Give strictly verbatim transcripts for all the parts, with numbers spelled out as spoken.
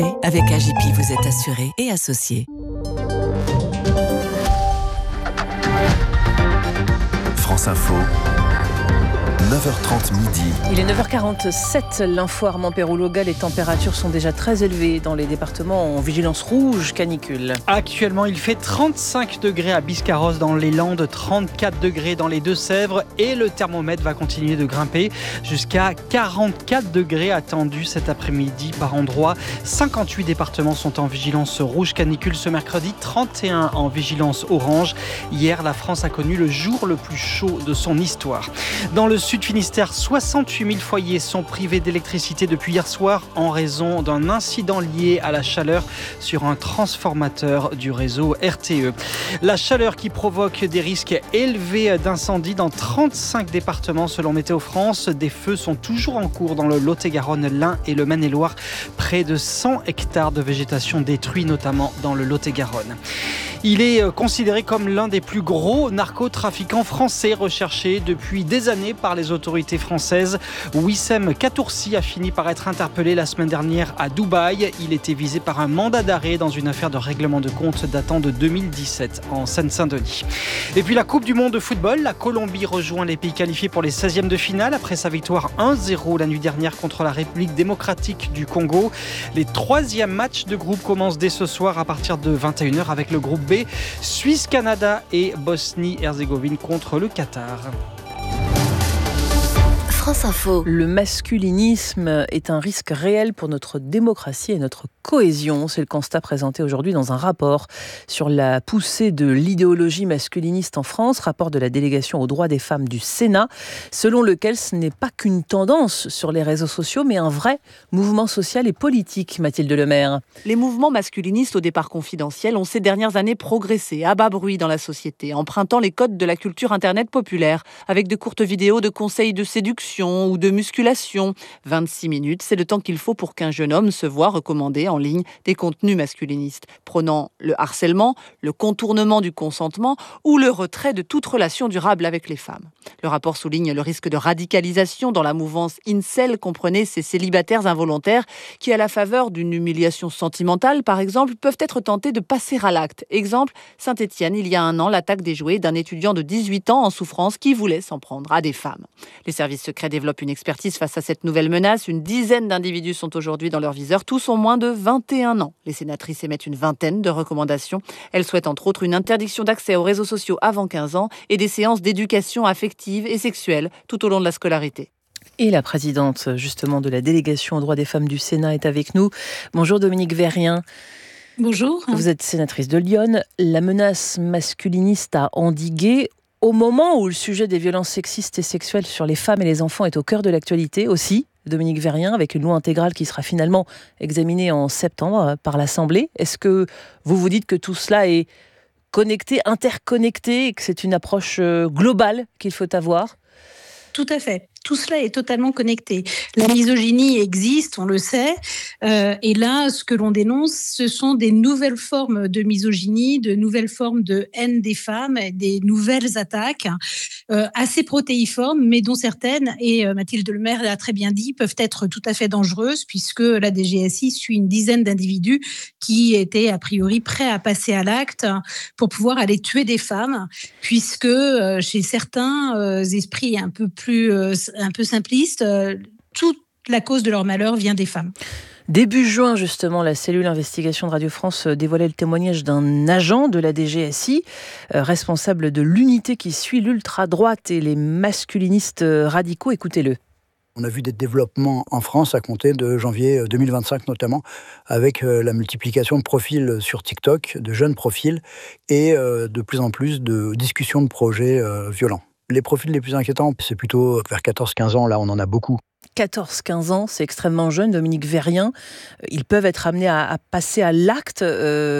Avec A J P, vous êtes assuré et associé. France Info, neuf heures trente midi. Il est neuf heures quarante-sept, l'info Armand Pérouloga. Les températures sont déjà très élevées dans les départements en vigilance rouge canicule. Actuellement, il fait trente-cinq degrés à Biscarrosse dans les Landes, trente-quatre degrés dans les Deux-Sèvres et le thermomètre va continuer de grimper jusqu'à quarante-quatre degrés attendus cet après-midi par endroit. cinquante-huit départements sont en vigilance rouge canicule ce mercredi, trente et un en vigilance orange. Hier, la France a connu le jour le plus chaud de son histoire. Dans le sud Finistère, soixante-huit mille foyers sont privés d'électricité depuis hier soir en raison d'un incident lié à la chaleur sur un transformateur du réseau R T E. La chaleur qui provoque des risques élevés d'incendie dans trente-cinq départements selon Météo France. Des feux sont toujours en cours dans le Lot-et-Garonne, l'Ain et le Maine-et-Loire. Près de cent hectares de végétation détruits, notamment dans le Lot-et-Garonne. Il est considéré comme l'un des plus gros narcotrafiquants français recherchés depuis des années par les autorités françaises. Wissem Katoursi a fini par être interpellé la semaine dernière à Dubaï. Il était visé par un mandat d'arrêt dans une affaire de règlement de compte datant de deux mille dix-sept en Seine-Saint-Denis. Et puis la Coupe du Monde de football, la Colombie rejoint les pays qualifiés pour les seizièmes de finale après sa victoire un zéro la nuit dernière contre la République démocratique du Congo. Les troisièmes matchs de groupe commencent dès ce soir à partir de vingt et une heures avec le groupe B. Suisse, Canada et Bosnie-Herzégovine contre le Qatar. France Info. Le masculinisme est un risque réel pour notre démocratie et notre cohésion. C'est le constat présenté aujourd'hui dans un rapport sur la poussée de l'idéologie masculiniste en France, rapport de la délégation aux droits des femmes du Sénat, selon lequel ce n'est pas qu'une tendance sur les réseaux sociaux, mais un vrai mouvement social et politique, Mathilde Lemaire. Les mouvements masculinistes au départ confidentiel ont ces dernières années progressé à bas bruit dans la société, empruntant les codes de la culture internet populaire, avec de courtes vidéos de conseils de séduction ou de musculation. vingt-six minutes, c'est le temps qu'il faut pour qu'un jeune homme se voit recommander en ligne des contenus masculinistes, prônant le harcèlement, le contournement du consentement ou le retrait de toute relation durable avec les femmes. Le rapport souligne le risque de radicalisation dans la mouvance incel, comprenez ces célibataires involontaires qui, à la faveur d'une humiliation sentimentale, par exemple, peuvent être tentés de passer à l'acte. Exemple, Saint-Étienne, il y a un an, l'attaque déjouée d'un étudiant de dix-huit ans en souffrance qui voulait s'en prendre à des femmes. Les services secrets développe une expertise face à cette nouvelle menace. Une dizaine d'individus sont aujourd'hui dans leur viseur. Tous ont moins de vingt et un ans. Les sénatrices émettent une vingtaine de recommandations. Elles souhaitent entre autres une interdiction d'accès aux réseaux sociaux avant quinze ans et des séances d'éducation affective et sexuelle tout au long de la scolarité. Et la présidente justement de la délégation aux droits des femmes du Sénat est avec nous. Bonjour Dominique Vérien. Bonjour. Vous êtes sénatrice de l'Yonne. La menace masculiniste a endigué au moment où le sujet des violences sexistes et sexuelles sur les femmes et les enfants est au cœur de l'actualité aussi, Dominique Vérien, avec une loi intégrale qui sera finalement examinée en septembre par l'Assemblée. Est-ce que vous vous dites que tout cela est connecté, interconnecté, et que c'est une approche globale qu'il faut avoir ? Tout à fait. Tout cela est totalement connecté. La misogynie existe, on le sait. Euh, et là, ce que l'on dénonce, ce sont des nouvelles formes de misogynie, de nouvelles formes de haine des femmes, des nouvelles attaques euh, assez protéiformes, mais dont certaines, et euh, Mathilde Lemaire l'a très bien dit, peuvent être tout à fait dangereuses, puisque la D G S I suit une dizaine d'individus qui étaient a priori prêts à passer à l'acte pour pouvoir aller tuer des femmes, puisque euh, chez certains euh, esprits un peu plus... Euh, un peu simpliste, euh, toute la cause de leur malheur vient des femmes. Début juin, justement, la cellule investigation de Radio France dévoilait le témoignage d'un agent de la D G S I, euh, responsable de l'unité qui suit l'ultra-droite et les masculinistes radicaux. Écoutez-le. On a vu des développements en France à compter de janvier deux mille vingt-cinq notamment, avec la multiplication de profils sur TikTok, de jeunes profils, et de plus en plus de discussions de projets violents. Les profils les plus inquiétants, c'est plutôt vers quatorze quinze ans, là on en a beaucoup. quatorze quinze ans, c'est extrêmement jeune, Dominique Vérien. Ils peuvent être amenés à, à passer à l'acte. Euh,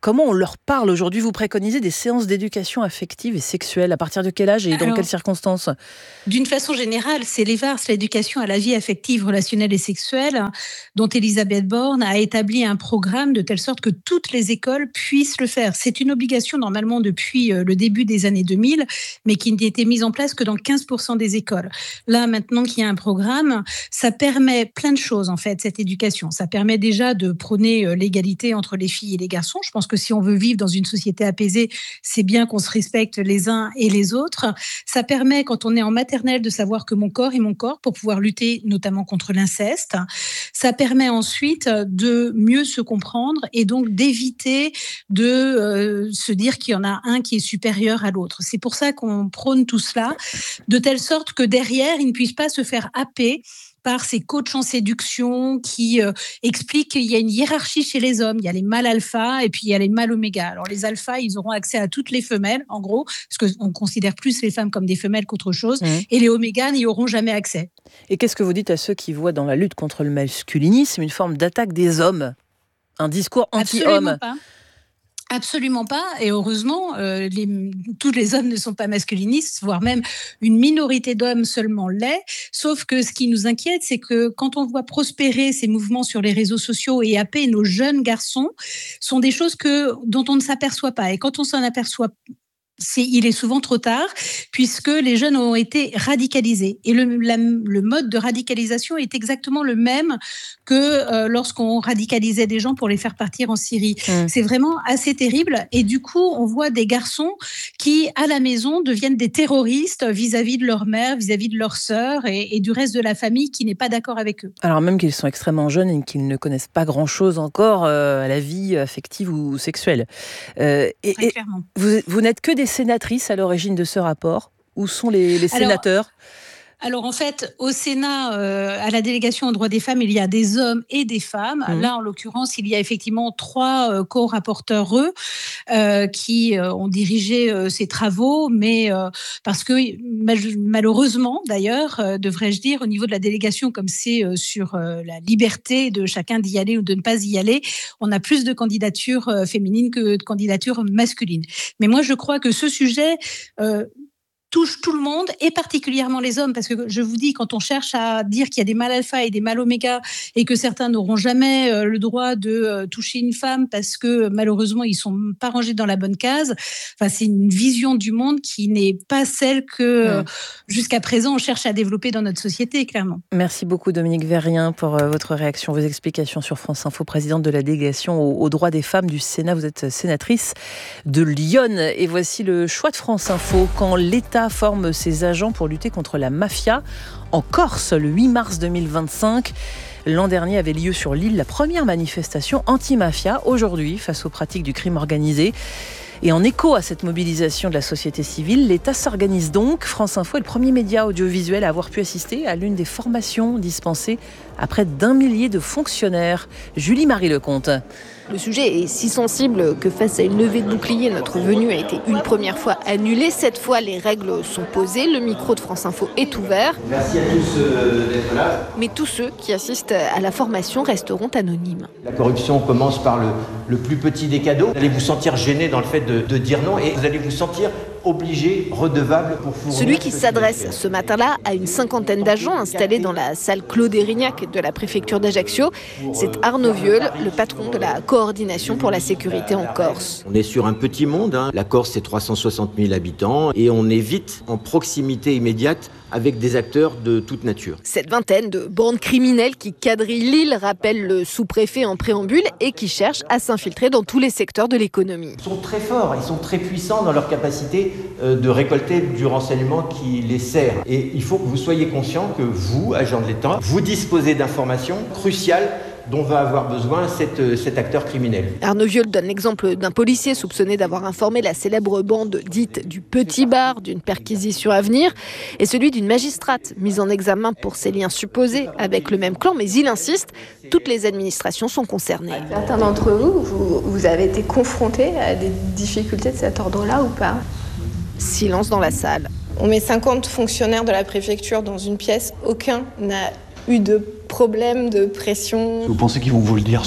comment on leur parle aujourd'hui? Vous préconisez des séances d'éducation affective et sexuelle. À partir de quel âge et dans Alors, quelles circonstances? D'une façon générale, c'est l'E V A R S, l'éducation à la vie affective, relationnelle et sexuelle, dont Elisabeth Borne a établi un programme de telle sorte que toutes les écoles puissent le faire. C'est une obligation normalement depuis le début des années deux mille, mais qui n'était mise en place que dans quinze pour cent des écoles. Là, maintenant qu'il y a un programme, ça permet plein de choses en fait, cette éducation. Ça permet déjà de prôner l'égalité entre les filles et les garçons. Je pense que si on veut vivre dans une société apaisée, c'est bien qu'on se respecte les uns et les autres. Ça permet, quand on est en maternelle, de savoir que mon corps est mon corps pour pouvoir lutter notamment contre l'inceste. Ça permet ensuite de mieux se comprendre et donc d'éviter de euh, se dire qu'il y en a un qui est supérieur à l'autre. C'est pour ça qu'on prône tout cela, de telle sorte que derrière, ils ne puissent pas se faire happer par ces coachs en séduction qui euh, expliquent qu'il y a une hiérarchie chez les hommes. Il y a les mâles alpha et puis il y a les mâles oméga. Alors les alphas, ils auront accès à toutes les femelles, en gros, parce qu'on considère plus les femmes comme des femelles qu'autre chose, mmh. et les omégas n'y auront jamais accès. Et qu'est-ce que vous dites à ceux qui voient dans la lutte contre le masculinisme une forme d'attaque des hommes? Un discours anti-homme? Absolument pas. Absolument pas, et heureusement, euh, les, tous les hommes ne sont pas masculinistes, voire même une minorité d'hommes seulement l'est, sauf que ce qui nous inquiète, c'est que quand on voit prospérer ces mouvements sur les réseaux sociaux et happer nos jeunes garçons, sont des choses que, dont on ne s'aperçoit pas, et quand on s'en aperçoit, C'est, il est souvent trop tard, puisque les jeunes ont été radicalisés. Et le, la, le mode de radicalisation est exactement le même que euh, lorsqu'on radicalisait des gens pour les faire partir en Syrie. Mmh. C'est vraiment assez terrible. Et du coup, on voit des garçons qui, à la maison, deviennent des terroristes vis-à-vis de leur mère, vis-à-vis de leur sœur et, et du reste de la famille qui n'est pas d'accord avec eux. Alors même qu'ils sont extrêmement jeunes et qu'ils ne connaissent pas grand-chose encore euh, à la vie affective ou sexuelle. Euh, et, Très et clairement. Vous, vous n'êtes que des sénatrices à l'origine de ce rapport? Où sont les, les sénateurs? Alors, Alors en fait, au Sénat, euh, à la délégation aux droits des femmes, il y a des hommes et des femmes. Mmh. Là, en l'occurrence, il y a effectivement trois euh, co-rapporteurs eux, euh, qui euh, ont dirigé euh, ces travaux, mais euh, parce que mal- malheureusement, d'ailleurs, euh, devrais-je dire, au niveau de la délégation, comme c'est euh, sur euh, la liberté de chacun d'y aller ou de ne pas y aller, on a plus de candidatures euh, féminines que de candidatures masculines. Mais moi, je crois que ce sujet euh, touche tout le monde, et particulièrement les hommes, parce que je vous dis, quand on cherche à dire qu'il y a des mâles alpha et des mâles oméga, et que certains n'auront jamais euh, le droit de euh, toucher une femme parce que malheureusement ils sont pas rangés dans la bonne case, enfin, c'est une vision du monde qui n'est pas celle que euh, mmh. jusqu'à présent on cherche à développer dans notre société, clairement. Merci beaucoup Dominique Vérien pour euh, votre réaction, vos explications sur France Info, présidente de la délégation aux, aux droits des femmes du Sénat. Vous êtes sénatrice de Lyon, et voici le choix de France Info. Quand l'État forme ses agents pour lutter contre la mafia en Corse le huit mars deux mille vingt-cinq. L'an dernier avait lieu sur l'île la première manifestation anti-mafia. Aujourd'hui, face aux pratiques du crime organisé et en écho à cette mobilisation de la société civile, l'État s'organise donc. France Info est le premier média audiovisuel à avoir pu assister à l'une des formations dispensées à près d'un millier de fonctionnaires. Julie-Marie Lecomte. Le sujet est si sensible que face à une levée de bouclier, notre venue a été une première fois annulée. Cette fois, les règles sont posées. Le micro de France Info est ouvert. Merci à tous euh, d'être là. Mais tous ceux qui assistent à la formation resteront anonymes. La corruption commence par le, le plus petit des cadeaux. Vous allez vous sentir gêné dans le fait de, de dire non, et vous allez vous sentir obligé, redevable pour fournir. Celui qui s'adresse ce matin-là à une cinquantaine d'agents installés dans la salle Claude Érignac de la préfecture d'Ajaccio, c'est Arnaud Vieul, le patron de la coordination pour la sécurité en Corse. On est sur un petit monde, hein. La Corse c'est trois cent soixante mille habitants et on est vite en proximité immédiate avec des acteurs de toute nature. Cette vingtaine de bandes criminelles qui quadrillent l'île rappellent le sous-préfet en préambule et qui cherchent à s'infiltrer dans tous les secteurs de l'économie. Ils sont très forts, ils sont très puissants dans leur capacité de récolter du renseignement qui les sert. Et il faut que vous soyez conscient que vous, agents de l'État, vous disposez d'informations cruciales dont va avoir besoin cet, cet acteur criminel. Arnaud Vieul donne l'exemple d'un policier soupçonné d'avoir informé la célèbre bande dite du Petit Bar d'une perquisition à venir, et celui d'une magistrate mise en examen pour ses liens supposés avec le même clan, mais il insiste, toutes les administrations sont concernées. Certains d'entre vous, vous, vous avez été confrontés à des difficultés de cet ordre-là ou pas ? Silence dans la salle. On met cinquante fonctionnaires de la préfecture dans une pièce, aucun n'a eu de problème, de pression. Vous pensez qu'ils vont vous le dire surtout ?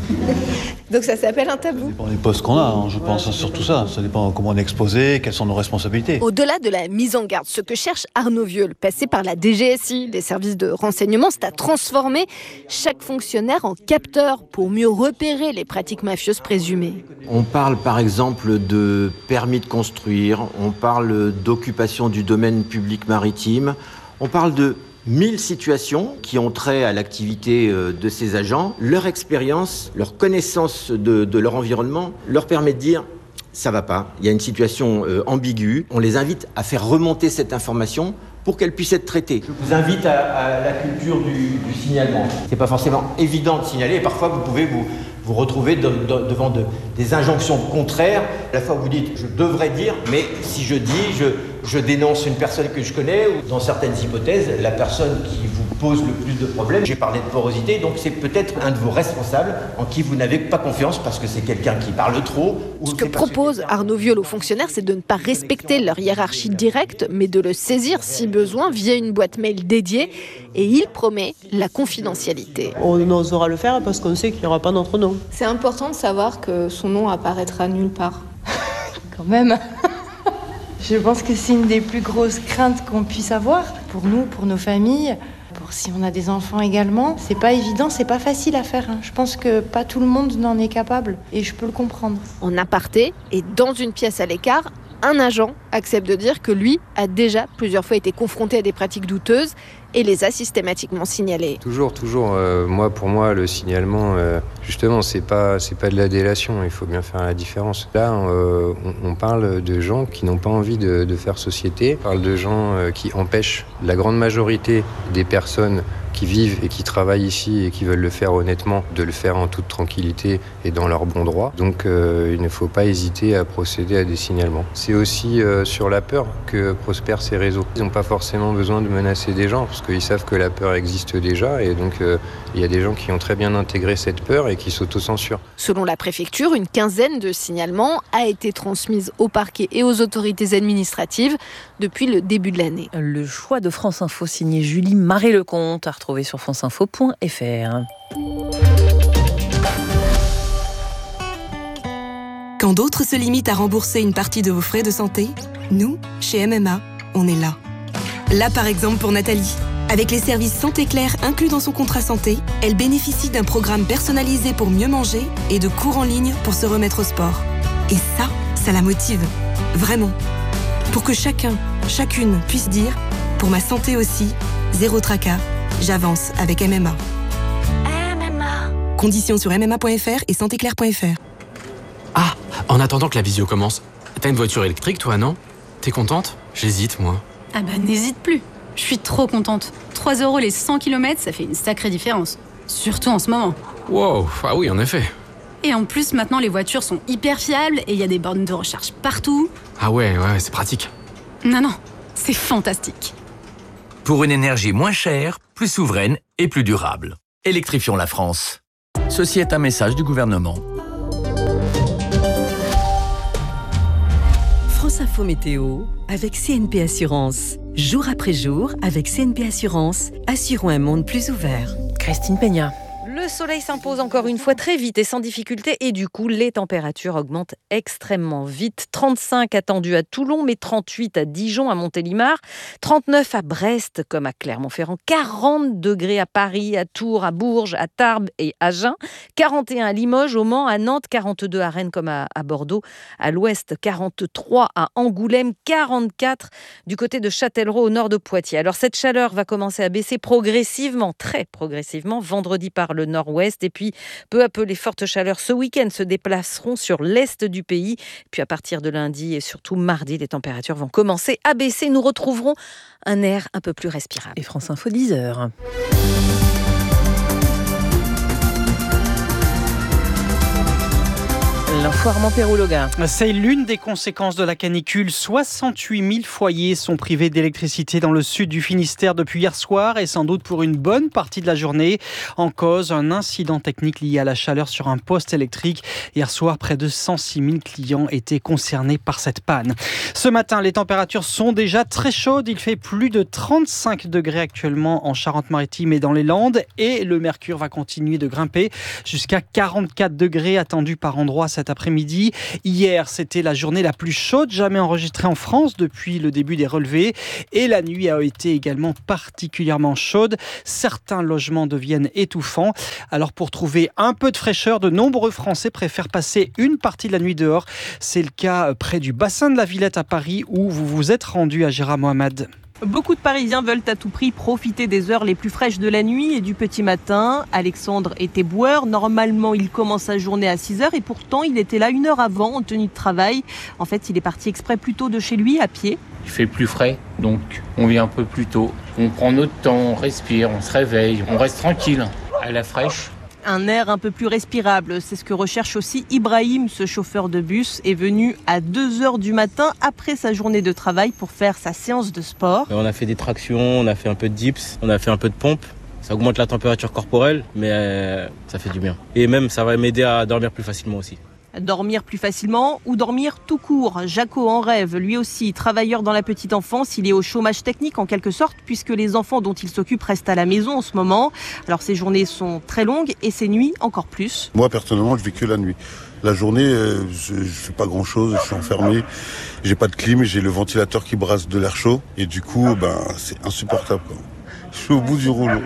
Donc ça s'appelle un tabou. Ça dépend des postes qu'on a, hein, je pense, surtout ça. Ça dépend comment on est exposé, quelles sont nos responsabilités. Au-delà de la mise en garde, ce que cherche Arnaud Vieux, passé par la D G S I, les services de renseignement, c'est à transformer chaque fonctionnaire en capteur pour mieux repérer les pratiques mafieuses présumées. On parle par exemple de permis de construire, on parle d'occupation du domaine public maritime, on parle de mille situations qui ont trait à l'activité de ces agents. Leur expérience, leur connaissance de, de leur environnement leur permet de dire « ça va pas, il y a une situation euh, ambiguë ». On les invite à faire remonter cette information pour qu'elle puisse être traitée. Je vous invite à, à la culture du, du signalement. C'est pas forcément évident de signaler et parfois vous pouvez vous, vous retrouver de, de, devant de, des injonctions contraires. À la fois vous dites « je devrais dire », mais si je dis je, « je dénonce une personne que je connais » ou dans certaines hypothèses, la personne qui vous pose le plus de problèmes. J'ai parlé de porosité, donc c'est peut-être un de vos responsables en qui vous n'avez pas confiance parce que c'est quelqu'un qui parle trop. Ou Ce que propose Arnaud Vieux aux fonctionnaires, c'est de ne pas respecter leur hiérarchie directe, mais de le saisir si besoin via une boîte mail dédiée. Et il promet la confidentialité. On osera le faire parce qu'on sait qu'il n'y aura pas notre nom. C'est important de savoir que son nom apparaîtra nulle part. Quand même. Je pense que c'est une des plus grosses craintes qu'on puisse avoir pour nous, pour nos familles. Pour si on a des enfants également, c'est pas évident, c'est pas facile à faire. Hein. Je pense que pas tout le monde n'en est capable et je peux le comprendre. En aparté et dans une pièce à l'écart, un agent accepte de dire que lui a déjà plusieurs fois été confronté à des pratiques douteuses et les a systématiquement signalées. Toujours, toujours. Euh, moi, pour moi, le signalement, euh, justement, c'est pas, c'est pas de la délation. Il faut bien faire la différence. Là, euh, on, on parle de gens qui n'ont pas envie de, de faire société. On parle de gens euh, qui empêchent la grande majorité des personnes qui vivent et qui travaillent ici et qui veulent le faire honnêtement, de le faire en toute tranquillité et dans leur bon droit. Donc euh, il ne faut pas hésiter à procéder à des signalements. C'est aussi euh, sur la peur que prospèrent ces réseaux. Ils n'ont pas forcément besoin de menacer des gens parce qu'ils savent que la peur existe déjà et donc euh, il y a des gens qui ont très bien intégré cette peur et qui s'autocensurent. Selon la préfecture, une quinzaine de signalements a été transmise au parquet et aux autorités administratives depuis le début de l'année. Le choix de France Info signé Julie Marais-Lecomte à retrouver sur franceinfo point f r. Quand d'autres se limitent à rembourser une partie de vos frais de santé, nous, chez M M A, on est là. Là, par exemple, pour Nathalie. Avec les services Santé Claire inclus dans son contrat santé, elle bénéficie d'un programme personnalisé pour mieux manger et de cours en ligne pour se remettre au sport. Et ça, ça la motive. Vraiment. Pour que chacun, chacune puisse dire « Pour ma santé aussi, zéro tracas, j'avance avec M M A ». M M A. Conditions sur m m a point f r et santé claire point f r. Ah, en attendant que la visio commence, t'as une voiture électrique toi, non? T'es contente? J'hésite, moi. Ah bah n'hésite plus. Je suis trop contente. trois euros les cent kilomètres, ça fait une sacrée différence. Surtout en ce moment. Wow, ah oui, en effet. Et en plus, maintenant, les voitures sont hyper fiables et il y a des bornes de recharge partout. Ah ouais, ouais, c'est pratique. Non, non, c'est fantastique. Pour une énergie moins chère, plus souveraine et plus durable. Électrifions la France. Ceci est un message du gouvernement. France Info Météo avec C N P Assurance. Jour après jour, avec C N P Assurance, assurons un monde plus ouvert. Christine Peña. Le soleil s'impose encore une fois très vite et sans difficulté et du coup, les températures augmentent extrêmement vite. trente-cinq attendus à Toulon, mais trente-huit à Dijon, à Montélimar, trente-neuf à Brest comme à Clermont-Ferrand, quarante degrés à Paris, à Tours, à Bourges, à Tarbes et à Agen, quarante et un à Limoges, au Mans, à Nantes, quarante-deux à Rennes comme à, à Bordeaux, à l'ouest, quarante-trois à Angoulême, quarante-quatre du côté de Châtellerault au nord de Poitiers. Alors cette chaleur va commencer à baisser progressivement, très progressivement, vendredi par le nord-ouest et puis peu à peu les fortes chaleurs ce week-end se déplaceront sur l'est du pays. Puis à partir de lundi et surtout mardi, les températures vont commencer à baisser. Nous retrouverons un air un peu plus respirable. Et France Info dix heures. L'info l'info, Armand Perrouloga. C'est l'une des conséquences de la canicule. soixante-huit mille foyers sont privés d'électricité dans le sud du Finistère depuis hier soir et sans doute pour une bonne partie de la journée. En cause, un incident technique lié à la chaleur sur un poste électrique. Hier soir, près de cent six mille clients étaient concernés par cette panne. Ce matin, les températures sont déjà très chaudes. Il fait plus de trente-cinq degrés actuellement en Charente-Maritime et dans les Landes. Et le mercure va continuer de grimper jusqu'à quarante-quatre degrés attendus par endroits cet après-midi. Hier, c'était la journée la plus chaude jamais enregistrée en France depuis le début des relevés. Et la nuit a été également particulièrement chaude. Certains logements deviennent étouffants. Alors pour trouver un peu de fraîcheur, de nombreux Français préfèrent passer une partie de la nuit dehors. C'est le cas près du bassin de la Villette à Paris où vous vous êtes rendu à Gérard Mohamed. Beaucoup de Parisiens veulent à tout prix profiter des heures les plus fraîches de la nuit et du petit matin. Alexandre est éboueur. Normalement, il commence sa journée à six heures et pourtant, il était là une heure avant en tenue de travail. En fait, il est parti exprès plus tôt de chez lui à pied. Il fait plus frais, donc on vient un peu plus tôt. On prend notre temps, on respire, on se réveille, on reste tranquille, à la fraîche. Un air un peu plus respirable, c'est ce que recherche aussi Ibrahim, ce chauffeur de bus, est venu à deux heures du matin après sa journée de travail pour faire sa séance de sport. On a fait des tractions, on a fait un peu de dips, on a fait un peu de pompe. Ça augmente la température corporelle, mais euh, ça fait du bien. Et même, ça va m'aider à dormir plus facilement aussi. Dormir plus facilement ou dormir tout court. Jaco en rêve, lui aussi, travailleur dans la petite enfance. Il est au chômage technique en quelque sorte puisque les enfants dont il s'occupe restent à la maison en ce moment. Alors ses journées sont très longues et ses nuits encore plus. Moi personnellement, je vis que la nuit. La journée, euh, je, je fais pas grand chose, je suis enfermé. J'ai pas de clim, j'ai le ventilateur qui brasse de l'air chaud et du coup, ben, c'est insupportable, quoi. Je suis au bout du rouleau.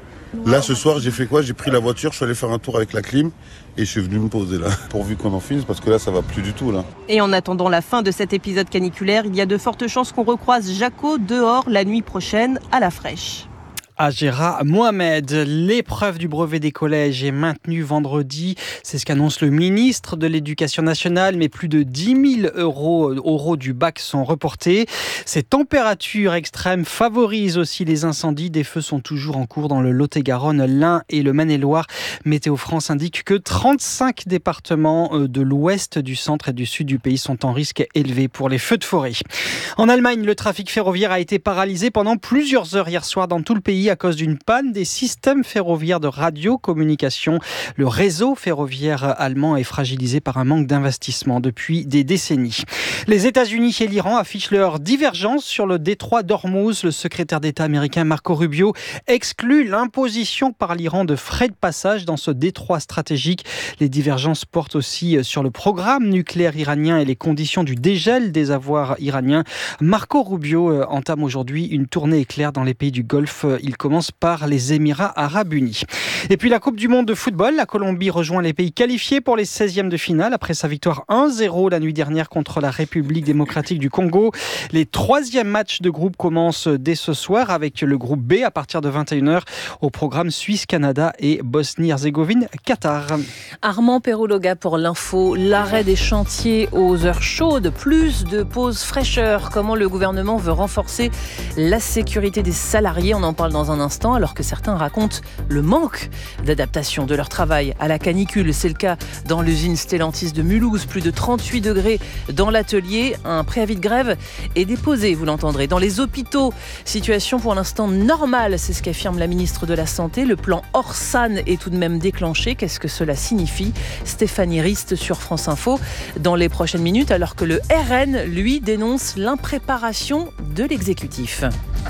Là, ce soir, j'ai fait quoi? J'ai pris la voiture, je suis allé faire un tour avec la clim et je suis venu me poser là. Pourvu qu'on en finisse parce que là, ça va plus du tout là. Et en attendant la fin de cet épisode caniculaire, il y a de fortes chances qu'on recroise Jaco dehors la nuit prochaine à la fraîche. À Gérard Mohamed, l'épreuve du brevet des collèges est maintenue vendredi. C'est ce qu'annonce le ministre de l'Éducation nationale, mais plus de dix mille euros oraux du bac sont reportés. Ces températures extrêmes favorisent aussi les incendies. Des feux sont toujours en cours dans le Lot-et-Garonne, l'Ain et le Maine-et-Loire. Météo France indique que trente-cinq départements de l'ouest, du centre et du sud du pays sont en risque élevé pour les feux de forêt. En Allemagne, le trafic ferroviaire a été paralysé pendant plusieurs heures hier soir dans tout le pays à cause d'une panne des systèmes ferroviaires de radiocommunication. Le réseau ferroviaire allemand est fragilisé par un manque d'investissement depuis des décennies. Les États-Unis et l'Iran affichent leur divergence sur le détroit d'Ormuz. Le secrétaire d'État américain Marco Rubio exclut l'imposition par l'Iran de frais de passage dans ce détroit stratégique. Les divergences portent aussi sur le programme nucléaire iranien et les conditions du dégel des avoirs iraniens. Marco Rubio entame aujourd'hui une tournée éclair dans les pays du Golfe. Il commence par les Émirats arabes unis. Et puis la Coupe du monde de football, la Colombie rejoint les pays qualifiés pour les seizièmes de finale après sa victoire un zéro la nuit dernière contre la République démocratique du Congo. Les troisièmes matchs de groupe commencent dès ce soir avec le groupe B à partir de vingt et une heures au programme Suisse, Canada et Bosnie-Herzégovine, Qatar. Armand Perrouloga pour l'info. L'arrêt des chantiers aux heures chaudes, plus de pauses fraîcheur. Comment le gouvernement veut renforcer la sécurité des salariés? On en parle dans un instant, alors que certains racontent le manque d'adaptation de leur travail à la canicule. C'est le cas dans l'usine Stellantis de Mulhouse, plus de trente-huit degrés dans l'atelier. Un préavis de grève est déposé, vous l'entendrez. Dans les hôpitaux, situation pour l'instant normale, c'est ce qu'affirme la ministre de la Santé. Le plan Orsan est tout de même déclenché. Qu'est-ce que cela signifie? Stéphanie Rist sur France Info dans les prochaines minutes, alors que le R N, lui, dénonce l'impréparation de l'exécutif.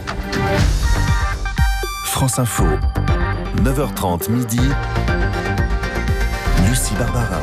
France Info, neuf heures trente midi, Lucie Barbara.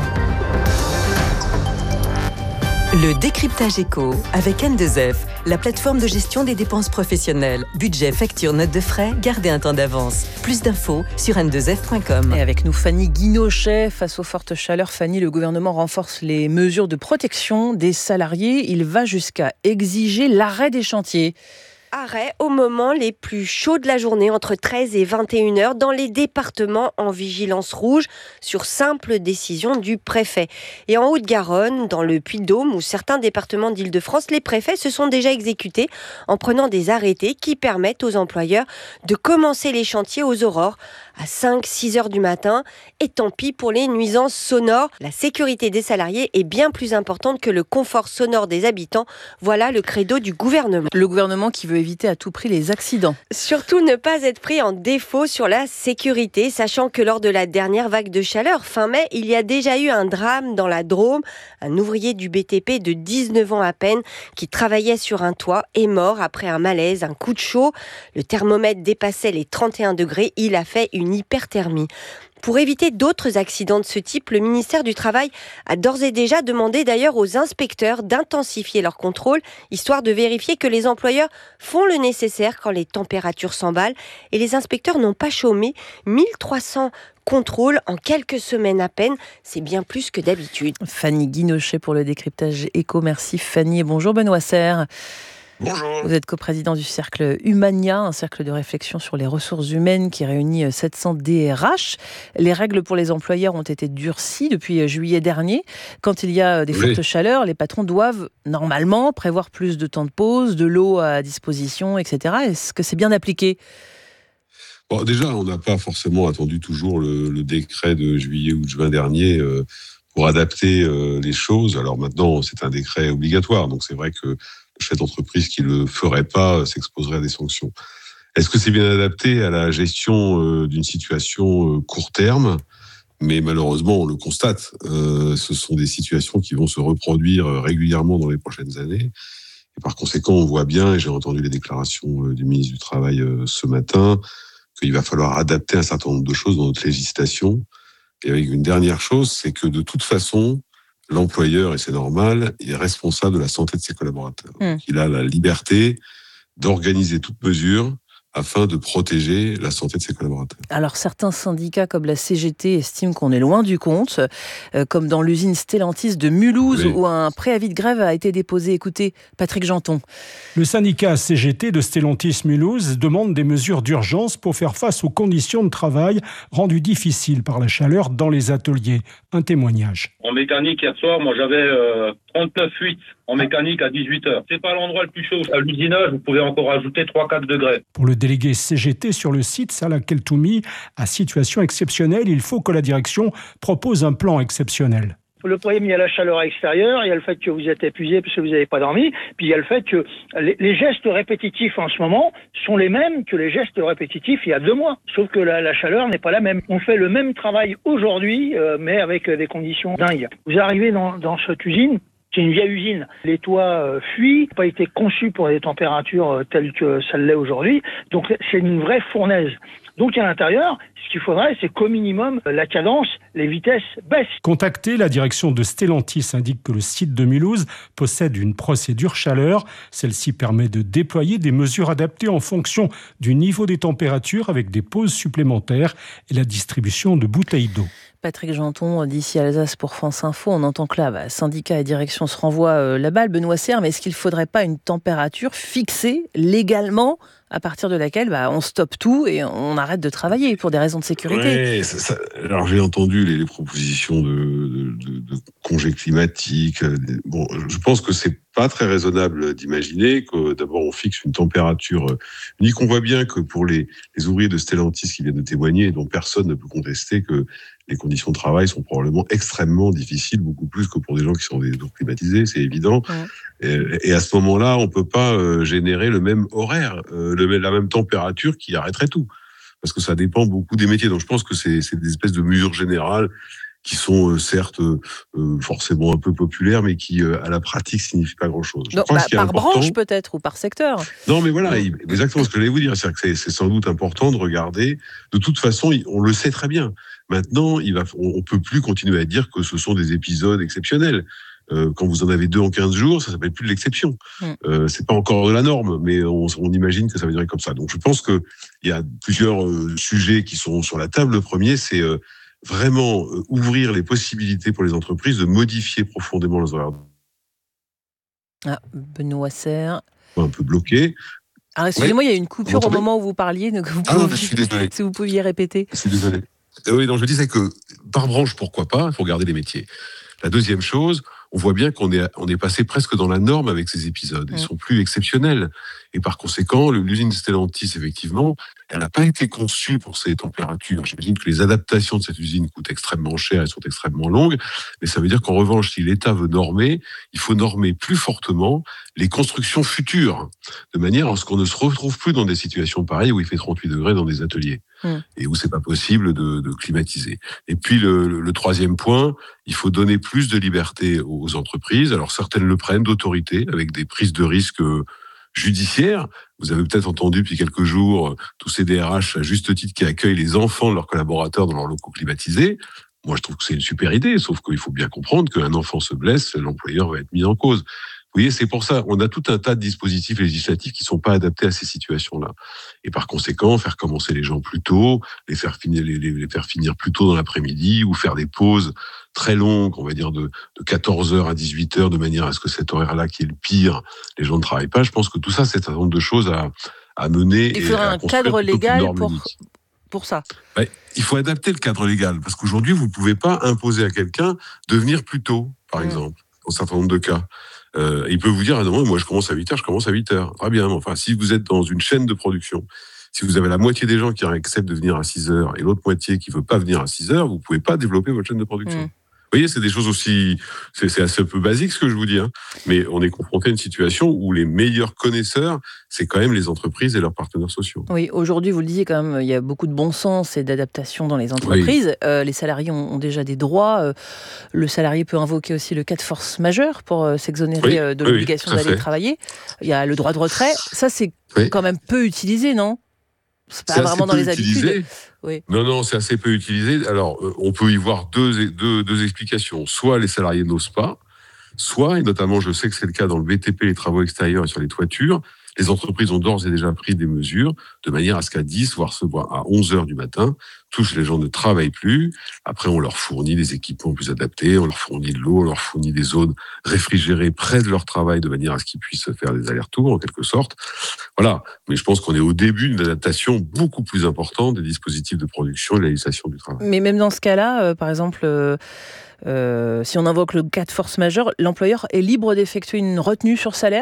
Le décryptage éco avec N deux F, la plateforme de gestion des dépenses professionnelles. Budget, facture, note de frais, gardez un temps d'avance. Plus d'infos sur n deux f point com. Et avec nous, Fanny Guinochet. Face aux fortes chaleurs, Fanny, le gouvernement renforce les mesures de protection des salariés. Il va jusqu'à exiger l'arrêt des chantiers. Arrêt au moment les plus chauds de la journée, entre treize et vingt et une heures, dans les départements en vigilance rouge, sur simple décision du préfet. Et en Haute-Garonne, dans le Puy-de-Dôme ou certains départements d'Île-de-France, les préfets se sont déjà exécutés en prenant des arrêtés qui permettent aux employeurs de commencer les chantiers aux aurores, à cinq six heures du matin. Et tant pis pour les nuisances sonores. La sécurité des salariés est bien plus importante que le confort sonore des habitants. Voilà le credo du gouvernement. Le gouvernement qui veut éviter à tout prix les accidents. Surtout ne pas être pris en défaut sur la sécurité, sachant que lors de la dernière vague de chaleur, fin mai, il y a déjà eu un drame dans la Drôme. Un ouvrier du B T P de dix-neuf ans à peine, qui travaillait sur un toit, est mort après un malaise, un coup de chaud. Le thermomètre dépassait les trente et un degrés, il a fait une hyperthermie. Pour éviter d'autres accidents de ce type, le ministère du Travail a d'ores et déjà demandé d'ailleurs aux inspecteurs d'intensifier leurs contrôles, histoire de vérifier que les employeurs font le nécessaire quand les températures s'emballent. Et les inspecteurs n'ont pas chômé, mille trois cents contrôles en quelques semaines à peine, c'est bien plus que d'habitude. Fanny Guinochet pour le décryptage éco. Merci Fanny et bonjour Benoît Serre. Bonjour. Vous êtes coprésident du cercle Humania, un cercle de réflexion sur les ressources humaines qui réunit sept cents D R H. Les règles pour les employeurs ont été durcies depuis juillet dernier. Quand il y a des fortes oui. chaleurs, les patrons doivent normalement prévoir plus de temps de pause, de l'eau à disposition, et cetera. Est-ce que c'est bien appliqué ? Bon, déjà, on n'a pas forcément attendu toujours le, le décret de juillet ou de juin dernier euh, pour adapter euh, les choses. Alors maintenant, c'est un décret obligatoire, donc c'est vrai que le chef d'entreprise qui ne le ferait pas s'exposerait à des sanctions. Est-ce que c'est bien adapté à la gestion euh, d'une situation euh, court terme ? Mais malheureusement, on le constate, euh, ce sont des situations qui vont se reproduire régulièrement dans les prochaines années. Et par conséquent, on voit bien, et j'ai entendu les déclarations euh, du ministre du Travail euh, ce matin, qu'il va falloir adapter un certain nombre de choses dans notre législation. Et avec une dernière chose, c'est que de toute façon, l'employeur, et c'est normal, est responsable de la santé de ses collaborateurs. Mmh. Il a la liberté d'organiser toute mesure afin de protéger la santé de ses collaborateurs. Alors certains syndicats comme la C G T estiment qu'on est loin du compte, euh, comme dans l'usine Stellantis de Mulhouse oui. où un préavis de grève a été déposé. Écoutez, Patrick Janton. Le syndicat C G T de Stellantis Mulhouse demande des mesures d'urgence pour faire face aux conditions de travail rendues difficiles par la chaleur dans les ateliers. Un témoignage. En mécanique, hier soir, moi j'avais euh, trente-neuf virgule huit en mécanique à dix-huit heures. C'est pas l'endroit le plus chaud. À l'usinage, vous pouvez encore ajouter trois à quatre degrés. Pour le délégué C G T sur le site, Salah Keltoumi, à situation exceptionnelle, il faut que la direction propose un plan exceptionnel. Le problème, il y a la chaleur extérieure, il y a le fait que vous êtes épuisé parce que vous n'avez pas dormi, puis il y a le fait que les, les gestes répétitifs en ce moment sont les mêmes que les gestes répétitifs il y a deux mois. Sauf que la, la chaleur n'est pas la même. On fait le même travail aujourd'hui, euh, mais avec des conditions dingues. Vous arrivez dans, dans cette usine, c'est une vieille usine. Les toits euh, fuient, pas été conçus pour des températures euh, telles que ça l'est aujourd'hui. Donc c'est une vraie fournaise. Donc à l'intérieur, ce qu'il faudrait, c'est qu'au minimum, la cadence, les vitesses baissent. Contacté, la direction de Stellantis indique que le site de Mulhouse possède une procédure chaleur. Celle-ci permet de déployer des mesures adaptées en fonction du niveau des températures avec des pauses supplémentaires et la distribution de bouteilles d'eau. Patrick Janton, d'ici Alsace pour France Info, on entend que là, bah, syndicats et direction se renvoient euh, la balle. Benoît Serre, mais est-ce qu'il ne faudrait pas une température fixée légalement à partir de laquelle bah, on stoppe tout et on arrête de travailler pour des raisons de sécurité? Ouais, ça, ça, alors j'ai entendu les, les propositions de, de, de, de congés climatiques. Bon, je pense que c'est pas très raisonnable d'imaginer que d'abord on fixe une température unique. On voit bien que pour les, les ouvriers de Stellantis qui viennent de témoigner, dont personne ne peut contester que les conditions de travail sont probablement extrêmement difficiles, beaucoup plus que pour des gens qui sont des tours climatisés, c'est évident. Ouais. Et, et à ce moment-là, on peut pas euh, générer le même horaire, euh, le, la même température qui arrêterait tout. Parce que ça dépend beaucoup des métiers. Donc je pense que c'est, c'est des espèces de mesures générales qui sont euh, certes euh, forcément un peu populaires, mais qui, euh, à la pratique, signifient pas grand-chose. Je Donc, pense bah, par important... branche peut-être, ou par secteur. Non, mais voilà, exactement ce que j'allais vous dire. C'est-à-dire que c'est, c'est sans doute important de regarder. De toute façon, on le sait très bien. Maintenant, il va, on peut plus continuer à dire que ce sont des épisodes exceptionnels. Euh, quand vous en avez deux en quinze jours, ça s'appelle plus de l'exception. Mm. Euh, c'est pas encore de la norme, mais on, on imagine que ça va durer comme ça. Donc, je pense que il y a plusieurs euh, sujets qui sont sur la table. Le premier, c'est euh, vraiment euh, ouvrir les possibilités pour les entreprises de modifier profondément leurs horaires. Ah, Benoît Serre. Un peu bloqué. Alors, excusez-moi, il y a une coupure au moment où vous parliez. Donc vous ah, pouviez, je suis désolé. Si vous pouviez répéter. Je suis désolé. Oui, donc je disais que par branche, pourquoi pas, il faut regarder les métiers. La deuxième chose, on voit bien qu'on est, on est passé presque dans la norme avec ces épisodes. Ils mmh. sont plus exceptionnels. Et par conséquent, l'usine Stellantis, effectivement, elle n'a pas été conçue pour ces températures. J'imagine que les adaptations de cette usine coûtent extrêmement cher et sont extrêmement longues, mais ça veut dire qu'en revanche, si l'État veut normer, il faut normer plus fortement les constructions futures, de manière à ce qu'on ne se retrouve plus dans des situations pareilles où il fait trente-huit degrés dans des ateliers mmh. et où c'est pas possible de, de climatiser. Et puis le, le, le troisième point, il faut donner plus de liberté aux entreprises. Alors certaines le prennent d'autorité avec des prises de risques judiciaires. Vous avez peut-être entendu depuis quelques jours tous ces D R H à juste titre qui accueillent les enfants de leurs collaborateurs dans leurs locaux climatisés. Moi, je trouve que c'est une super idée, sauf qu'il faut bien comprendre qu'un enfant se blesse, l'employeur va être mis en cause. Vous voyez, c'est pour ça, on a tout un tas de dispositifs législatifs qui ne sont pas adaptés à ces situations-là. Et par conséquent, faire commencer les gens plus tôt, les faire finir, les, les, les faire finir plus tôt dans l'après-midi, ou faire des pauses très longues, on va dire de, de quatorze heures à dix-huit heures, de manière à ce que cet horaire-là, qui est le pire, les gens ne travaillent pas. Je pense que tout ça, c'est un nombre de choses à, à mener. Il faudrait un cadre légal pour, pour ça. Ben, il faut adapter le cadre légal, parce qu'aujourd'hui, vous ne pouvez pas imposer à quelqu'un de venir plus tôt, par mmh. exemple, dans un certain nombre de cas. Euh, il peut vous dire, ah non, moi je commence à huit heures, je commence à huit heures. Très bien, mais enfin, si vous êtes dans une chaîne de production, si vous avez la moitié des gens qui acceptent de venir à six heures et l'autre moitié qui ne veut pas venir à six heures, vous ne pouvez pas développer votre chaîne de production. Mmh. Vous voyez, c'est des choses aussi... C'est, c'est assez peu basique ce que je vous dis, hein, mais on est confronté à une situation où les meilleurs connaisseurs, c'est quand même les entreprises et leurs partenaires sociaux. Oui, aujourd'hui, vous le disiez quand même, il y a beaucoup de bon sens et d'adaptation dans les entreprises. Oui. Euh, les salariés ont, ont déjà des droits. Euh, le salarié peut invoquer aussi le cas de force majeure pour euh, s'exonérer oui, euh, de oui, l'obligation d'aller fait. travailler. Il y a le droit de retrait. Ça, c'est oui. quand même peu utilisé, non ? C'est pas c'est vraiment dans les utilisé. habitudes. Oui. Non, non, c'est assez peu utilisé. Alors, euh, on peut y voir deux, deux, deux explications. Soit les salariés n'osent pas, soit, et notamment je sais que c'est le cas dans le B T P, les travaux extérieurs et sur les toitures, les entreprises ont d'ores et déjà pris des mesures de manière à ce qu'à dix, voire à onze heures du matin, tous les gens ne travaillent plus. Après, on leur fournit des équipements plus adaptés, on leur fournit de l'eau, on leur fournit des zones réfrigérées près de leur travail de manière à ce qu'ils puissent faire des allers-retours, en quelque sorte. Voilà. Mais je pense qu'on est au début d'une adaptation beaucoup plus importante des dispositifs de production et de la législation du travail. Mais même dans ce cas-là, euh, par exemple... Euh... Euh, si on invoque le cas de force majeure, l'employeur est libre d'effectuer une retenue sur salaire ?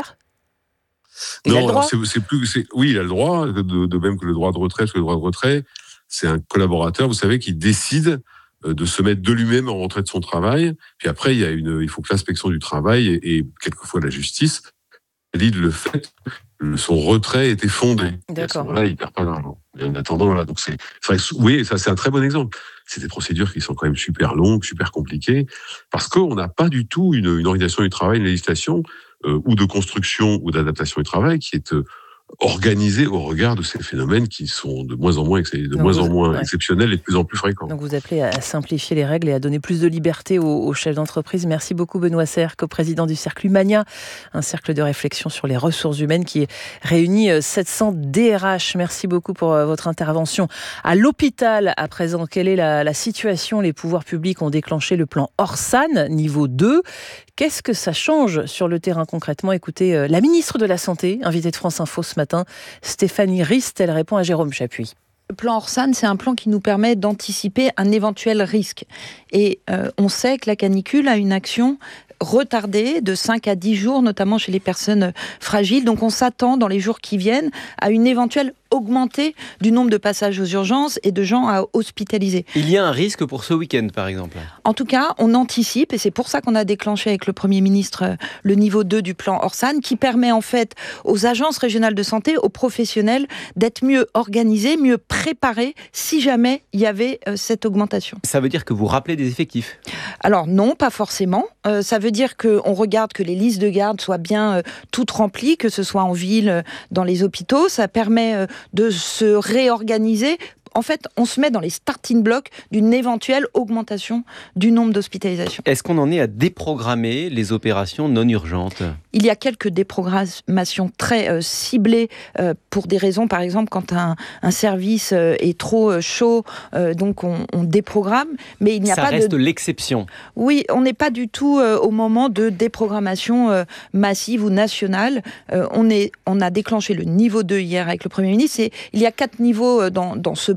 Il non, a le droit c'est, c'est plus, c'est, oui, il a le droit, de, de même que le droit de retrait, parce que le droit de retrait, c'est un collaborateur, vous savez, qui décide de se mettre de lui-même en retrait de son travail. Puis après, il y a une, il faut que l'inspection du travail et, et quelquefois la justice valide le fait que son retrait était fondé. D'accord. À ce moment-là, il perd pas d'argent. Et en attendant, voilà, donc c'est, c'est, oui, ça c'est un très bon exemple. C'est des procédures qui sont quand même super longues, super compliquées, parce qu'on n'a pas du tout une, une organisation du travail, une législation euh, ou de construction ou d'adaptation du travail qui est euh, organisée au regard de ces phénomènes qui sont de moins en moins, de Donc moins vous, en moins ouais. exceptionnels et de plus en plus fréquents. Donc vous appelez à simplifier les règles et à donner plus de liberté aux, aux chefs d'entreprise. Merci beaucoup Benoît Serre, coprésident du Cercle Humania, un cercle de réflexion sur les ressources humaines qui réunit sept cents D R H. Merci beaucoup pour votre intervention. À l'hôpital, à présent, quelle est la, la situation ? Les pouvoirs publics ont déclenché le plan Orsan, niveau deux. Qu'est-ce que ça change sur le terrain concrètement ? Écoutez, la ministre de la Santé, invitée de France Info ce matin, Stéphanie Rist, elle répond à Jérôme Chapuis. Le plan Orsan, c'est un plan qui nous permet d'anticiper un éventuel risque. Et euh, on sait que la canicule a une action retardée de cinq à dix jours, notamment chez les personnes fragiles. Donc on s'attend dans les jours qui viennent à une éventuelle augmentée du nombre de passages aux urgences et de gens à hospitaliser. Il y a un risque pour ce week-end, par exemple ? En tout cas, on anticipe, et c'est pour ça qu'on a déclenché avec le Premier ministre le niveau deux du plan Orsan, qui permet en fait aux agences régionales de santé, aux professionnels, d'être mieux organisés, mieux préparés, si jamais il y avait euh, cette augmentation. Ça veut dire que vous rappelez des effectifs ? Alors non, pas forcément. Euh, ça veut dire qu'on regarde que les listes de garde soient bien euh, toutes remplies, que ce soit en ville, euh, dans les hôpitaux. Ça permet euh, de se réorganiser. En fait, on se met dans les starting blocks d'une éventuelle augmentation du nombre d'hospitalisations. Est-ce qu'on en est à déprogrammer les opérations non urgentes ? Il y a quelques déprogrammations très euh, ciblées euh, pour des raisons, par exemple, quand un, un service euh, est trop euh, chaud, euh, donc on, on déprogramme. Mais il n'y a Ça pas reste de... l'exception. Oui, on n'est pas du tout euh, au moment de déprogrammation euh, massive ou nationale. Euh, on, est, on a déclenché le niveau deux hier avec le Premier ministre. Et il y a quatre niveaux euh, dans, dans ce plan.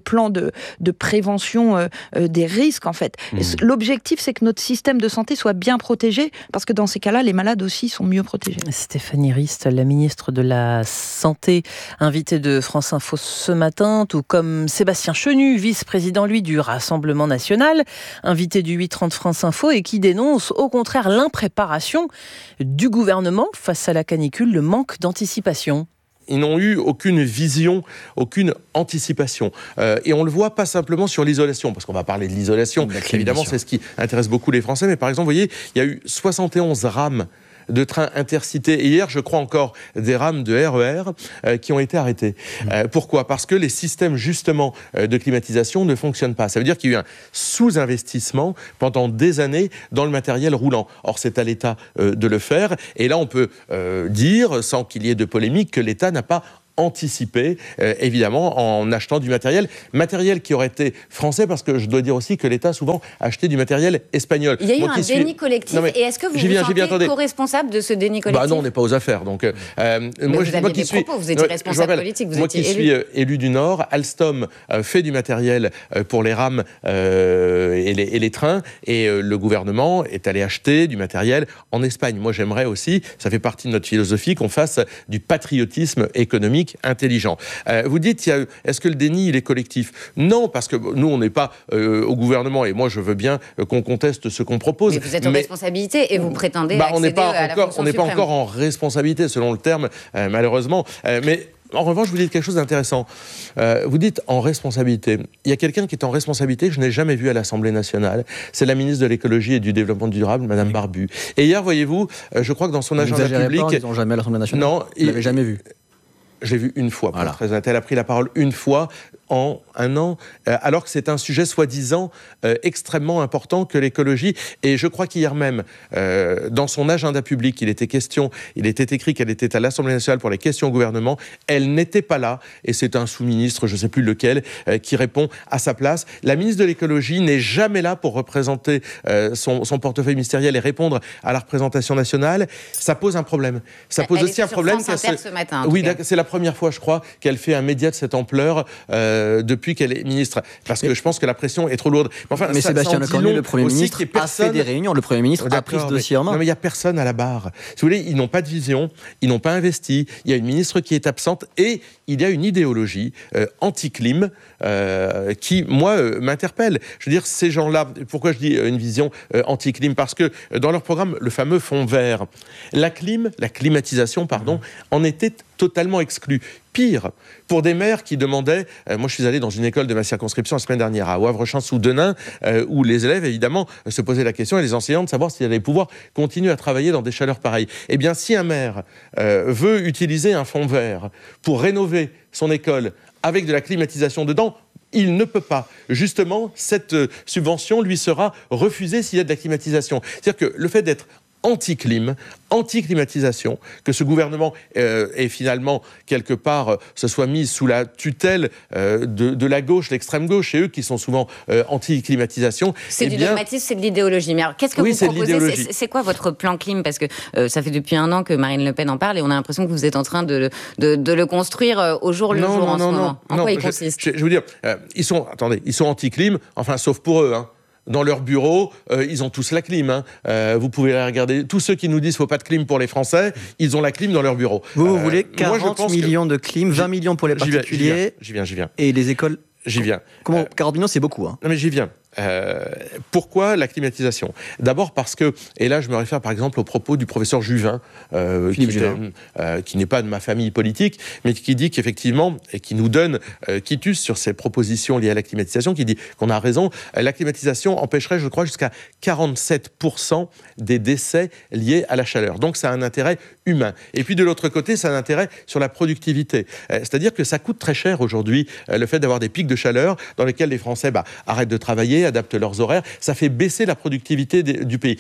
plan de, de prévention euh, euh, des risques, en fait. Mmh. L'objectif, c'est que notre système de santé soit bien protégé, parce que dans ces cas-là, les malades aussi sont mieux protégés. Stéphanie Rist, la ministre de la Santé, invitée de France Info ce matin, tout comme Sébastien Chenu, vice-président, lui, du Rassemblement national, invité du huit trente France Info, et qui dénonce au contraire l'impréparation du gouvernement face à la canicule, le manque d'anticipation. Ils n'ont eu aucune vision, aucune anticipation. Euh, et on le voit pas simplement sur l'isolation, parce qu'on va parler de l'isolation. Évidemment, c'est ce qui intéresse beaucoup les Français. Mais par exemple, vous voyez, il y a eu soixante et onze rames de trains intercités. Et hier, je crois encore, des rames de R E R euh, qui ont été arrêtées. Euh, pourquoi ? Parce que les systèmes, justement, euh, de climatisation ne fonctionnent pas. Ça veut dire qu'il y a eu un sous-investissement pendant des années dans le matériel roulant. Or, c'est à l'État euh, de le faire. Et là, on peut euh, dire, sans qu'il y ait de polémique, que l'État n'a pas anticipé, euh, évidemment, en achetant du matériel. Matériel qui aurait été français, parce que je dois dire aussi que l'État a souvent acheté du matériel espagnol. Il y a eu Moi, un qui déni suis... collectif. Non, mais... Et est-ce que vous vous viens, sentez viens, co-responsable de ce déni collectif ? Bah non, on n'est pas aux affaires. Donc, euh, mais moi, vous je, aviez moi qui des suis, propos, vous étiez ouais, responsable politique, vous moi étiez qui élu. suis euh, élu du Nord, Alstom euh, fait du matériel euh, pour les rames euh, et, les, et les trains, et euh, le gouvernement est allé acheter du matériel en Espagne. Moi, j'aimerais aussi, ça fait partie de notre philosophie, qu'on fasse du patriotisme économique intelligent. Euh, vous dites, il y a, est-ce que le déni, il est collectif ? Non, parce que nous, on n'est pas euh, au gouvernement, et moi, je veux bien euh, qu'on conteste ce qu'on propose. Mais vous êtes en mais... responsabilité et vous prétendez bah, accéder on n'est pas à la encore, fonction on n'est pas suprême. encore en responsabilité, selon le terme, euh, malheureusement. Euh, mais en revanche, vous dites quelque chose d'intéressant. Euh, vous dites en responsabilité. Il y a quelqu'un qui est en responsabilité que je n'ai jamais vu à l'Assemblée nationale. C'est la ministre de l'écologie et du développement durable, Madame Barbu. Et hier, voyez-vous, euh, je crois que dans son agenda public, pas, ils n'ont jamais à l'Assemblée nationale. Non, vous il l'avez jamais vu. Je l'ai vu une fois, pour être très honnête. Elle a pris la parole une fois en un an, euh, alors que c'est un sujet soi-disant euh, extrêmement important que l'écologie. Et je crois qu'hier même, euh, dans son agenda public, il était question, il était écrit qu'elle était à l'Assemblée nationale pour les questions au gouvernement. Elle n'était pas là, et c'est un sous-ministre, je ne sais plus lequel, euh, qui répond à sa place. La ministre de l'écologie n'est jamais là pour représenter euh, son, son portefeuille ministériel et répondre à la représentation nationale. Ça pose un problème. Ça pose Elle aussi était un sur problème. France Inter ce matin, en oui, tout cas. c'est la première fois, je crois, qu'elle fait un média de cette ampleur euh, depuis qu'elle est ministre. Parce que je pense que la pression est trop lourde. Mais, enfin, mais ça, Sébastien ça Lecornu, le Premier ministre, personne... a fait des réunions. Le Premier ministre a pris ce dossier en main. Non, mais il n'y a personne à la barre. Si vous voulez, ils n'ont pas de vision, ils n'ont pas investi. Il y a une ministre qui est absente et il y a une idéologie euh, anti-clim euh, qui, moi, euh, m'interpelle. Je veux dire, ces gens-là, pourquoi je dis euh, une vision euh, anti-clim ? Parce que euh, dans leur programme, le fameux fonds vert, la clim, la climatisation, pardon, mmh. en était totalement exclu. Pire, pour des maires qui demandaient... Euh, moi, je suis allé dans une école de ma circonscription la semaine dernière, à Wavre-Champs-sous-Denain, euh, où les élèves, évidemment, euh, se posaient la question, et les enseignants, de savoir s'ils allaient pouvoir continuer à travailler dans des chaleurs pareilles. Eh bien, si un maire euh, veut utiliser un fonds vert pour rénover son école avec de la climatisation dedans, il ne peut pas. Justement, cette euh, subvention lui sera refusée s'il y a de la climatisation. C'est-à-dire que le fait d'être anti-clim, anti-climatisation, que ce gouvernement euh, ait finalement, quelque part, euh, se soit mis sous la tutelle euh, de, de la gauche, l'extrême gauche, et eux qui sont souvent euh, anti-climatisation. C'est eh du bien... dogmatisme, c'est de l'idéologie. Mais alors, qu'est-ce que oui, vous c'est proposez ? c'est, c'est quoi votre plan clim ? Parce que euh, ça fait depuis un an que Marine Le Pen en parle, et on a l'impression que vous êtes en train de, de, de le construire euh, au jour le non, jour non, en non, ce non, moment. En non, quoi il je, consiste ? je, je veux dire, euh, ils sont, attendez, ils sont anti-clim, enfin, sauf pour eux, hein. Dans leur bureau, euh, ils ont tous la clim. Hein. Euh, vous pouvez regarder. Tous ceux qui nous disent qu'il ne faut pas de clim pour les Français, ils ont la clim dans leur bureau. Vous, vous euh, voulez quarante millions que... de clim, vingt millions pour les particuliers. J'y viens, j'y viens. Et les écoles. J'y viens. Comment, quarante millions, c'est beaucoup. Hein. Non, mais j'y viens. Euh, pourquoi la climatisation ? D'abord parce que, et là je me réfère par exemple aux propos du professeur Juvin, euh, qui, était, euh, qui n'est pas de ma famille politique, mais qui dit qu'effectivement, et qui nous donne euh, quitus sur ces propositions liées à la climatisation, qui dit qu'on a raison, euh, la climatisation empêcherait, je crois, jusqu'à quarante-sept pour cent des décès liés à la chaleur. Donc ça a un intérêt humain. Et puis de l'autre côté, ça a un intérêt sur la productivité. Euh, c'est-à-dire que ça coûte très cher aujourd'hui, euh, le fait d'avoir des pics de chaleur dans lesquels les Français bah, arrêtent de travailler, adaptent leurs horaires, ça fait baisser la productivité des, du pays. Donc,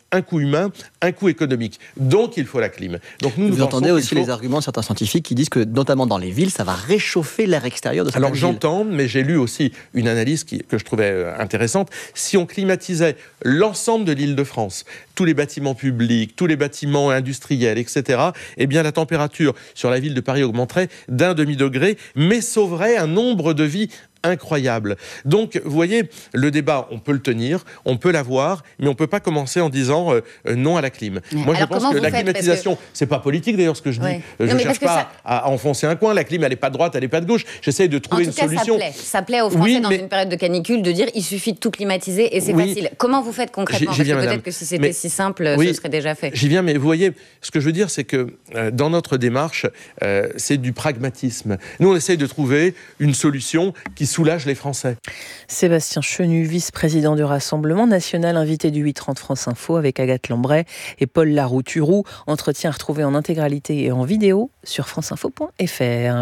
un coût humain, un coût économique. Donc il faut la clim. Donc nous, Vous nous entendez aussi faut... les arguments de certains scientifiques qui disent que, notamment dans les villes, ça va réchauffer l'air extérieur de certaines Alors villes. j'entends, mais j'ai lu aussi une analyse qui, que je trouvais euh, intéressante. Si on climatisait l'ensemble de l'Île-de-France, tous les bâtiments publics, tous les bâtiments industriels, et cetera, eh bien la température sur la ville de Paris augmenterait d'un demi-degré, mais sauverait un nombre de vies incroyable. Donc, vous voyez, le débat, on peut le tenir, on peut l'avoir, mais on ne peut pas commencer en disant euh, non à la clim. Ouais. Moi, Alors, je pense que la faites, climatisation, que... c'est pas politique d'ailleurs ce que je dis. Ouais. Euh, je ne cherche pas ça... à, à enfoncer un coin. La clim, elle n'est pas de droite, elle n'est pas de gauche. J'essaye de trouver en une tout cas, solution. Ça plaît. ça plaît aux Français oui, dans mais... une période de canicule de dire il suffit de tout climatiser et c'est oui. facile. Comment vous faites concrètement? J'y, j'y Parce viens, que peut-être madame. que si c'était mais... si simple, oui, ce serait déjà fait. J'y viens, mais vous voyez, ce que je veux dire, c'est que euh, dans notre démarche, euh, c'est du pragmatisme. Nous, on essaye de trouver une solution qui soulage les Français. Sébastien Chenu, vice-président du Rassemblement national, invité du huit trente France Info avec Agathe Lambray et Paul Laroux-Turoux. Entretien retrouvé en intégralité et en vidéo sur franceinfo point f r.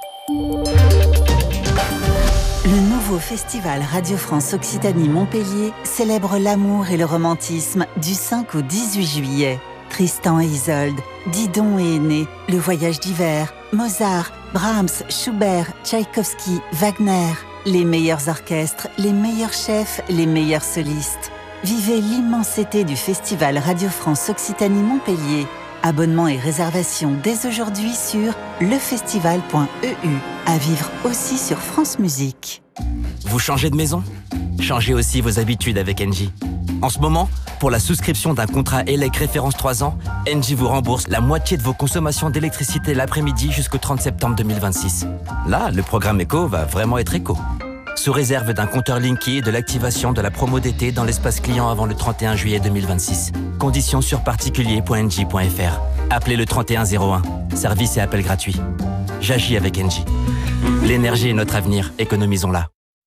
Le nouveau festival Radio France Occitanie Montpellier célèbre l'amour et le romantisme du cinq au dix-huit juillet. Tristan et Isolde, Didon et Aîné, Le Voyage d'hiver, Mozart, Brahms, Schubert, Tchaïkovski, Wagner. Les meilleurs orchestres, les meilleurs chefs, les meilleurs solistes. Vivez l'immensité du festival Radio France Occitanie Montpellier. Abonnement et réservation dès aujourd'hui sur lefestival point e u. À vivre aussi sur France Musique. Vous changez de maison ? Changez aussi vos habitudes avec Engie. En ce moment, pour la souscription d'un contrat E L E C référence trois ans, Engie vous rembourse la moitié de vos consommations d'électricité l'après-midi jusqu'au trente septembre deux mille vingt-six. Là, le programme éco va vraiment être éco. Sous réserve d'un compteur Linky et de l'activation de la promo d'été dans l'espace client avant le trente et un juillet deux mille vingt-six. Conditions sur particulier point engie point f r. Appelez le trente et un zéro un. Service et appel gratuit. J'agis avec Engie. L'énergie est notre avenir. Économisons-la.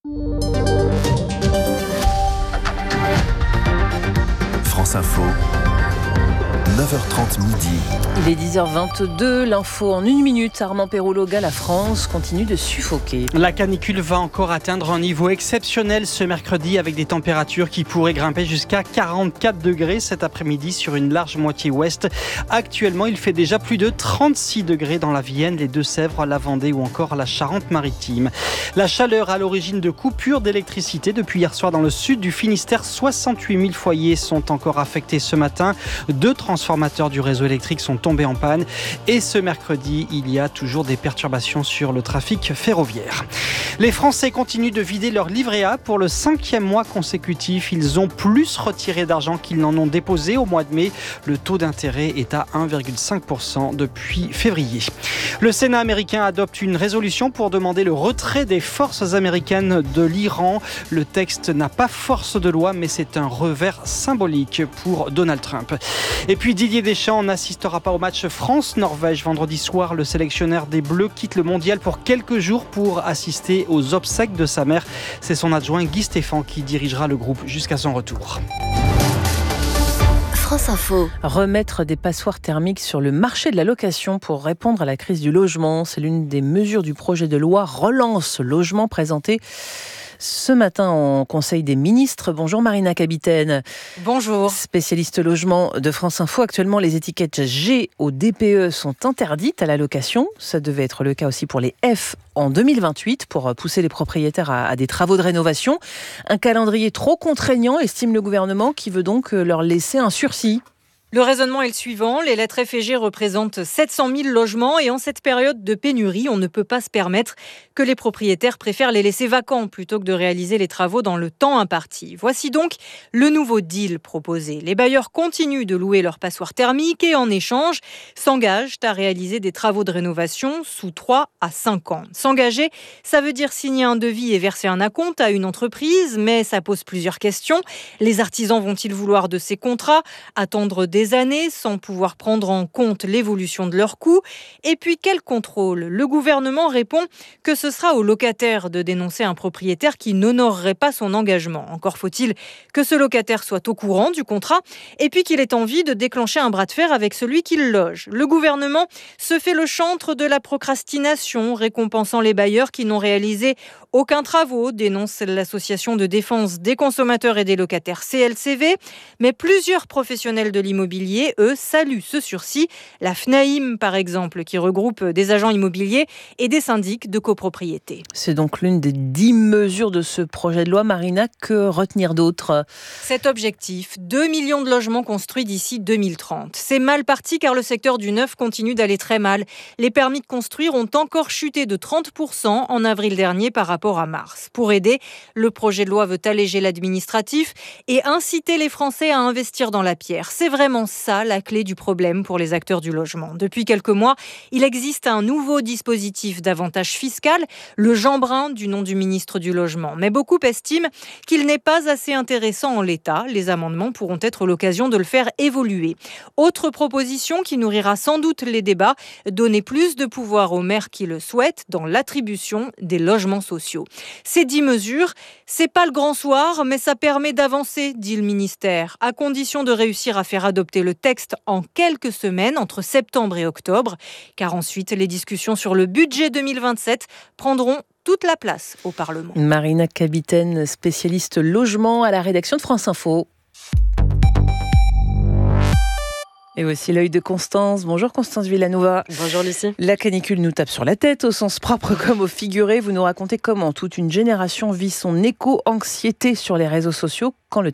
France Info, neuf heures trente midi. Il est dix heures vingt-deux, l'info en une minute. Armand Perrault-Loga, la France continue de suffoquer. La canicule va encore atteindre un niveau exceptionnel ce mercredi avec des températures qui pourraient grimper jusqu'à quarante-quatre degrés cet après-midi sur une large moitié ouest. Actuellement, il fait déjà plus de trente-six degrés dans la Vienne, les Deux-Sèvres, la Vendée ou encore la Charente-Maritime. La chaleur à l'origine de coupures d'électricité depuis hier soir dans le sud du Finistère. soixante-huit mille foyers sont encore affectés ce matin. Deux transformateurs du réseau électrique sont tombés en panne et ce mercredi, il y a toujours des perturbations sur le trafic ferroviaire. Les Français continuent de vider leur livret A pour le cinquième mois consécutif. Ils ont plus retiré d'argent qu'ils n'en ont déposé au mois de mai. Le taux d'intérêt est à un virgule cinq pour cent depuis février. Le Sénat américain adopte une résolution pour demander le retrait des forces américaines de l'Iran. Le texte n'a pas force de loi, mais c'est un revers symbolique pour Donald Trump. Et puis Didier Deschamps n'assistera pas au match France-Norvège vendredi soir. Le sélectionneur des Bleus quitte le mondial pour quelques jours pour assister aux obsèques de sa mère. C'est son adjoint Guy Stéphane qui dirigera le groupe jusqu'à son retour. France Info. Remettre des passoires thermiques sur le marché de la location pour répondre à la crise du logement, c'est l'une des mesures du projet de loi Relance Logement présenté ce matin en Conseil des ministres. Bonjour Marina Capitaine. Bonjour. Spécialiste logement de France Info. Actuellement, les étiquettes G au D P E sont interdites à la location. Ça devait être le cas aussi pour les F en deux mille vingt-huit pour pousser les propriétaires à, à des travaux de rénovation. Un calendrier trop contraignant, estime le gouvernement, qui veut donc leur laisser un sursis. Le raisonnement est le suivant. Les lettres F et G représentent sept cent mille logements et en cette période de pénurie, on ne peut pas se permettre que les propriétaires préfèrent les laisser vacants plutôt que de réaliser les travaux dans le temps imparti. Voici donc le nouveau deal proposé. Les bailleurs continuent de louer leurs passoires thermiques et en échange s'engagent à réaliser des travaux de rénovation sous trois à cinq ans. S'engager, ça veut dire signer un devis et verser un acompte à une entreprise, mais ça pose plusieurs questions. Les artisans vont-ils vouloir de ces contrats ? Attendre des années sans pouvoir prendre en compte l'évolution de leurs coûts. Et puis, quel contrôle ? Le gouvernement répond que ce sera au locataire de dénoncer un propriétaire qui n'honorerait pas son engagement. Encore faut-il que ce locataire soit au courant du contrat et puis qu'il ait envie de déclencher un bras de fer avec celui qui le loge. Le gouvernement se fait le chantre de la procrastination, récompensant les bailleurs qui n'ont réalisé Aucun travaux, dénonce l'association de défense des consommateurs et des locataires C L C V. Mais plusieurs professionnels de l'immobilier, eux, saluent ce sursis. La FNAIM, par exemple, qui regroupe des agents immobiliers et des syndics de copropriété. C'est donc l'une des dix mesures de ce projet de loi. Marina, que retenir d'autre ? Cet objectif, deux millions de logements construits d'ici deux mille trente. C'est mal parti car le secteur du neuf continue d'aller très mal. Les permis de construire ont encore chuté de trente pour cent en avril dernier par rapport à mars. Pour aider, le projet de loi veut alléger l'administratif et inciter les Français à investir dans la pierre. C'est vraiment ça la clé du problème pour les acteurs du logement. Depuis quelques mois, il existe un nouveau dispositif d'avantage fiscal, le Jeanbrun du nom du ministre du Logement. Mais beaucoup estiment qu'il n'est pas assez intéressant en l'état. Les amendements pourront être l'occasion de le faire évoluer. Autre proposition qui nourrira sans doute les débats, donner plus de pouvoir aux maires qui le souhaitent dans l'attribution des logements sociaux. Ces dix mesures, c'est pas le grand soir, mais ça permet d'avancer, dit le ministère, à condition de réussir à faire adopter le texte en quelques semaines, entre septembre et octobre, car ensuite les discussions sur le budget deux mille vingt-sept prendront toute la place au Parlement. Marina Kapitaine, spécialiste logement à la rédaction de France Info. Et voici l'œil de Constance. Bonjour Constance Villanova. Bonjour Lucie. La canicule nous tape sur la tête, au sens propre comme au figuré. Vous nous racontez comment toute une génération vit son éco-anxiété sur les réseaux sociaux quand le